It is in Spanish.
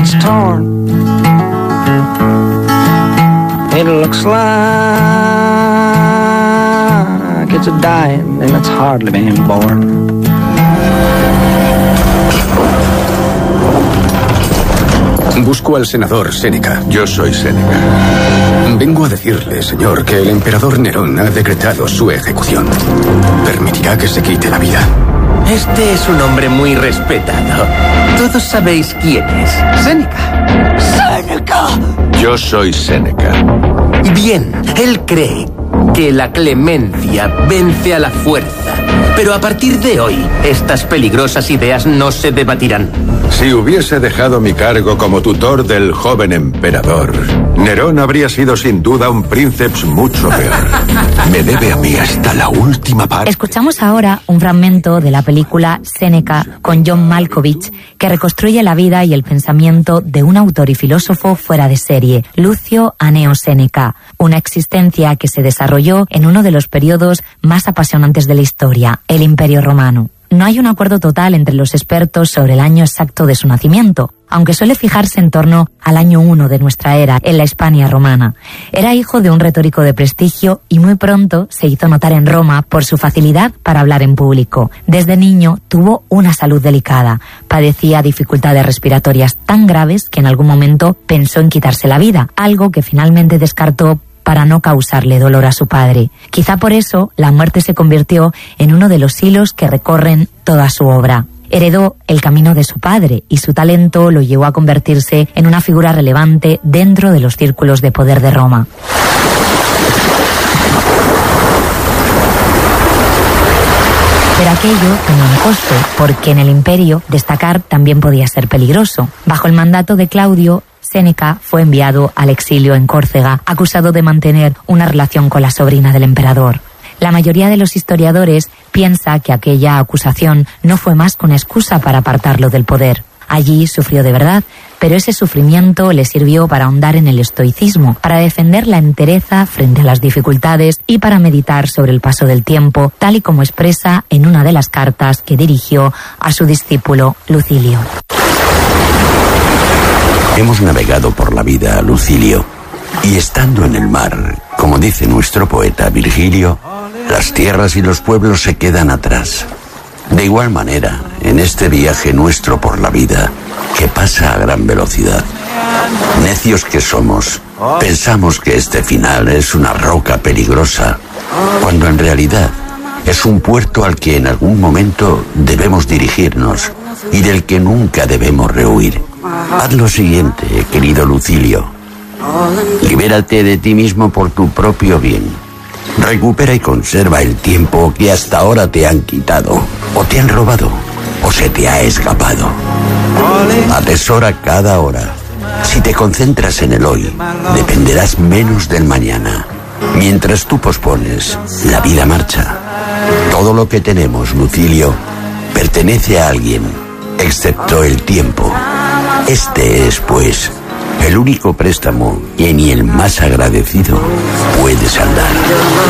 it's torn. It looks like it's a dying and it's hardly being born. Busco al senador Séneca. Yo soy Séneca. Vengo a decirle, señor, que el emperador Nerón ha decretado su ejecución. Permitirá que se quite la vida. Este es un hombre muy respetado. Todos sabéis quién es. Séneca. ¡Séneca! Yo soy Séneca. Bien, él cree que la clemencia vence a la fuerza. Pero a partir de hoy, estas peligrosas ideas no se debatirán. Si hubiese dejado mi cargo como tutor del joven emperador, Nerón habría sido sin duda un princeps mucho peor. Me debe a mí hasta la última parte. Escuchamos ahora un fragmento de la película Séneca con John Malkovich, que reconstruye la vida y el pensamiento de un autor y filósofo fuera de serie, Lucio Anneo Séneca, una existencia que se desarrolló en uno de los periodos más apasionantes de la historia, el Imperio Romano. No hay un acuerdo total entre los expertos sobre el año exacto de su nacimiento, aunque suele fijarse en torno al año 1 de nuestra era, en la Hispania romana. Era hijo de un retórico de prestigio y muy pronto se hizo notar en Roma por su facilidad para hablar en público. Desde niño tuvo una salud delicada. Padecía dificultades respiratorias tan graves que en algún momento pensó en quitarse la vida, algo que finalmente descartó para no causarle dolor a su padre. Quizá por eso la muerte se convirtió en uno de los hilos que recorren toda su obra. Heredó el camino de su padre y su talento lo llevó a convertirse en una figura relevante dentro de los círculos de poder de Roma. Pero aquello tenía un coste, porque en el imperio destacar también podía ser peligroso. Bajo el mandato de Claudio, Séneca fue enviado al exilio en Córcega, acusado de mantener una relación con la sobrina del emperador. La mayoría de los historiadores piensa que aquella acusación no fue más que una excusa para apartarlo del poder. Allí sufrió de verdad, pero ese sufrimiento le sirvió para ahondar en el estoicismo, para defender la entereza frente a las dificultades y para meditar sobre el paso del tiempo, tal y como expresa en una de las cartas que dirigió a su discípulo Lucilio. Hemos navegado por la vida, Lucilio, y estando en el mar, como dice nuestro poeta Virgilio, las tierras y los pueblos se quedan atrás. De igual manera, en este viaje nuestro por la vida, que pasa a gran velocidad, necios que somos, pensamos que este final es una roca peligrosa, cuando en realidad es un puerto al que en algún momento debemos dirigirnos y del que nunca debemos rehuir. Haz lo siguiente, querido Lucilio. Libérate de ti mismo por tu propio bien. Recupera y conserva el tiempo que hasta ahora te han quitado, o te han robado, o se te ha escapado. Atesora cada hora. Si te concentras en el hoy, dependerás menos del mañana. Mientras tú pospones, la vida marcha. Todo lo que tenemos, Lucilio, pertenece a alguien, excepto el tiempo. Este es, pues, el único préstamo que ni el más agradecido puede saldar.